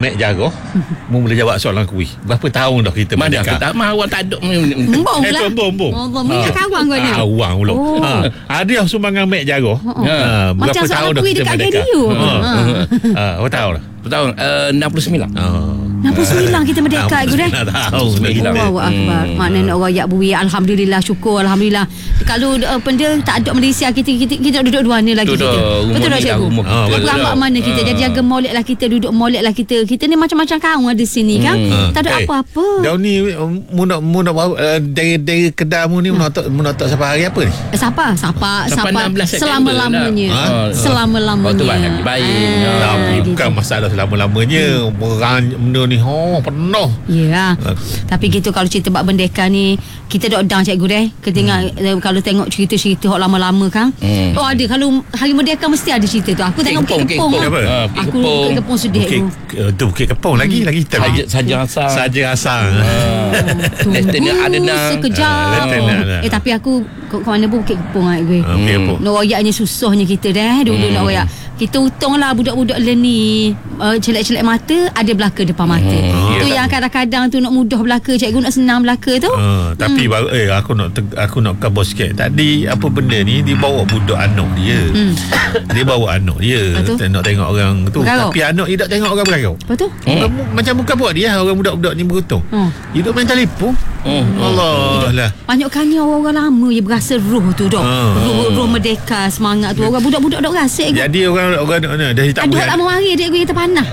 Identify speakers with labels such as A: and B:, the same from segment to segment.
A: Mek Jarrah, mu boleh jawab soalan kuih. Berapa tahun dah kita
B: Mana
A: merdeka?
B: aku tak mahu awak tak ada.
C: Bong lah.
A: Bong.
C: Minyak kawan kau ni.
A: Awang pula. Hadiah sumbangan Mek Jarrah. Berapa
C: Macam
A: tahun
C: soalan
A: dah
C: kuih
A: kita
C: dekat
A: merdeka?
C: radio.
A: Berapa tahun dah?
B: Tahun 69.
C: 69 kita merdeka Ibu dah.
A: Tahun
C: Allahu Akbar. Maknanya nak rakyat bui. Alhamdulillah, syukur. Alhamdulillah. Kalau benda tak ada Malaysia, kita duduk dua ni lagi kita. Betul tak cikgu? Berambak mana kita. Jadi jaga molek lah kita, duduk molek lah kita. Kita ni macam-macam kaum ada sini kan. Tak ada apa-apa.
A: Jauh ni mu nak dari Kedah mu ni mu nak sampai hari apa ni?
C: Siapa?
B: 16
C: selama-lamanya. Selama-lamanya.
B: Baik.
A: Tapi bukan masalah selama-lamanya. Benda ni penuh.
C: Ya. Tapi kita kalau cerita bab merdeka ni, kita dok dang cikgu deh. Kalau tengok cerita-cerita hok lama-lama kan. Oh ada, kalau hari merdeka mesti ada cerita tu. Aku tengok Bukit Kepong. Aku Bukit Kepong sedih tu.
A: Tu Bukit Kepong lagi kita
B: Saja asal.
C: Tunggu sekejap. Tapi aku kau mana pun Bukit Kepong gue. Nak royaknya susahnya kita dah dulu nak royak. Kita utanglah budak-budak ni celak-celak mata ada belaka depan mata. Itu yang kadang-kadang tu nak mudah belaka, cikgu nak senang belaka tu.
A: Tapi aku nak khabar sikit. Tadi apa benda ni dia bawa budak anak dia. Dia bawa anak dia nak tengok orang tu.
C: Bergarau.
A: Tapi anak dia tak tengok orang bergarau.
C: Apa tu?
A: Macam bukan buat dia orang budak-budak ni berhutang. Hidup main telefon. Allah lah.
C: Banyakkannya orang-orang lama je berasa roh tu dok. Roh merdeka, semangat tu. Orang budak-budak dok rasa.
A: Jadi orang dah tak
C: boleh. Ada tak mau mari cikgu kita panah.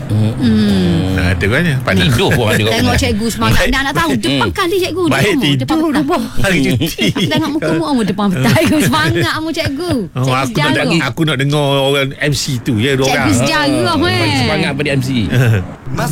A: Itu kan panah.
B: Tidur pun ada.
C: Tengok cikgu semangat. Nak tahu depan kali cikgu.
A: Baik tidur rumah. Hari cuti.
C: Tengok muka-muka depan petang. Semangat mu cikgu.
A: Aku nak dengar orang MC tu ya, dua orang.
C: Cikgu sejarah
B: Semangat pada MC.